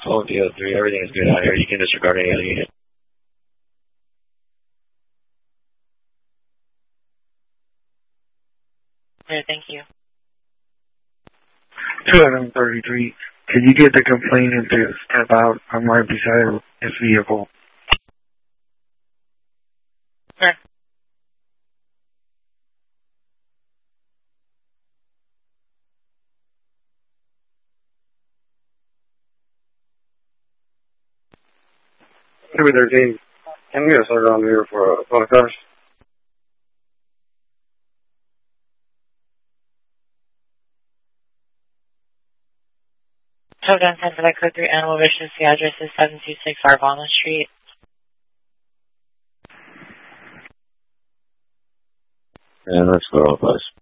Oh, DO3, everything is good out here. You can disregard any other unit. Okay, thank you. 233, can you get the complainant to step out? I'm right beside his vehicle. Sure. Maybe 13. Can we get a start on here for cars? Token 10 for that code 3 Animal Vicious. The address is 726 Arbonne Street. Yeah, let's go, boys.